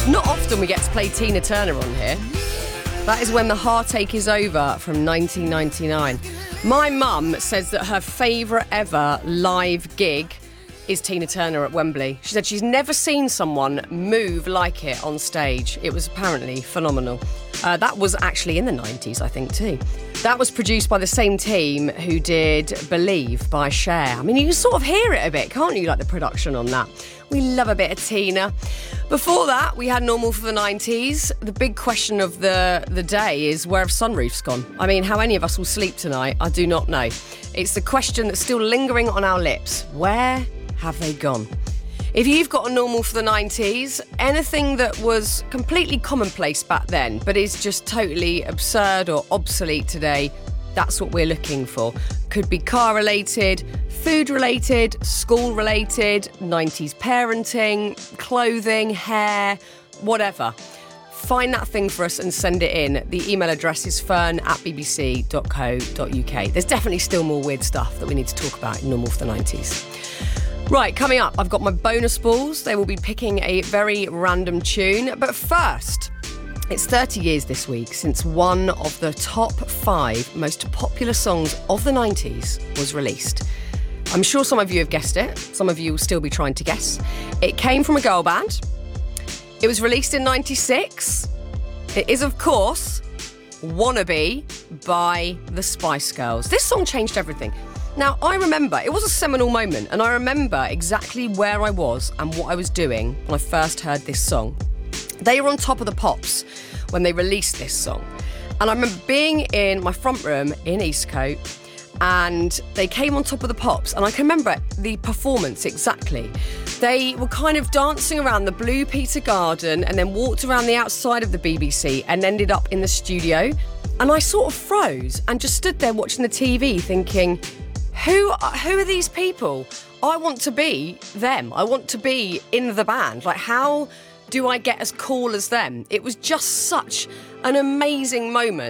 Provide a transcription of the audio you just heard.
Not often we get to play Tina Turner on here. That is When the Heartache Is Over from 1999. My mum says that her favourite ever live gig is Tina Turner at Wembley. She said she's never seen someone move like it on stage. It was apparently phenomenal. That was actually in the 90s, I think, too. That was produced by the same team who did Believe by Cher. I mean, you can sort of hear it a bit, can't you, like the production on that? We love a bit of Tina. Before that, we had Normal for the 90s. The big question of the day is, where have sunroofs gone? I mean, how any of us will sleep tonight, I do not know. It's the question that's still lingering on our lips. Where have they gone? If you've got a Normal for the 90s, anything that was completely commonplace back then, but is just totally absurd or obsolete today, that's what we're looking for. Could be car-related, food-related, school-related, 90s parenting, clothing, hair, whatever. Find that thing for us and send it in. The email address is fern@bbc.co.uk. There's definitely still more weird stuff that we need to talk about in Normal for the 90s. Right, coming up, I've got my bonus balls. They will be picking a very random tune. But first, it's 30 years this week since one of the top 5 most popular songs of the 90s was released. I'm sure some of you have guessed it. Some of you will still be trying to guess. It came from a girl band. It was released in 96. It is, of course, Wannabe by the Spice Girls. This song changed everything. Now, I remember, it was a seminal moment, and I remember exactly where I was and what I was doing when I first heard this song. They were on Top of the Pops when they released this song. And I remember being in my front room in Eastcote, and they came on Top of the Pops, and I can remember the performance exactly. They were kind of dancing around the Blue Peter Garden and then walked around the outside of the BBC and ended up in the studio. And I sort of froze and just stood there watching the TV thinking, who are these people? I want to be them. I want to be in the band. Like, how do I get as cool as them? It was just such an amazing moment.